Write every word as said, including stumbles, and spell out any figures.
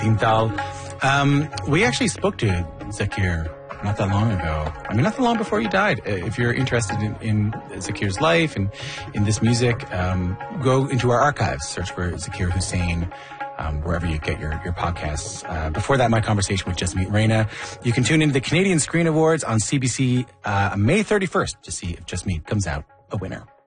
Tintal. Um, we actually spoke to Zakir not that long ago. I mean, not that long before he died. If you're interested in, in Zakir's life and in this music, um, go into our archives, search for Zakir Hussain, um, wherever you get your, your podcasts. Uh, before that, my conversation with Jasmeet Raina. You can tune into the Canadian Screen Awards on C B C uh, May thirty-first to see if Jasmeet comes out a winner.